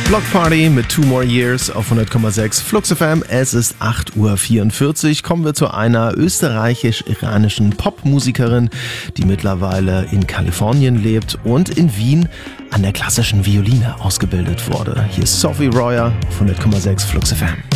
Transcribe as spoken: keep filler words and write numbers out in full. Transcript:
Block Party mit Two More Years auf hundert Komma sechs Flux F M. Es ist acht Uhr vierundvierzig. Kommen wir zu einer österreichisch-iranischen Popmusikerin, die mittlerweile in Kalifornien lebt und in Wien an der klassischen Violine ausgebildet wurde. Hier ist Sophie Royer auf hundert Komma sechs Flux F M.